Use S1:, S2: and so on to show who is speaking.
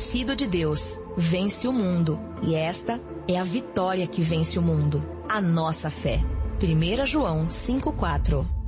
S1: nascido de Deus, vence o mundo. E esta é a vitória que vence o mundo, a nossa fé. 1 João 5,4.